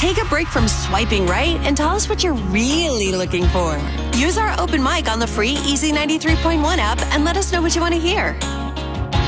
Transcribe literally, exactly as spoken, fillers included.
Take a break from swiping right and tell us what you're really looking for. Use our open mic on the free Easy ninety-three point one app and let us know what you want to hear.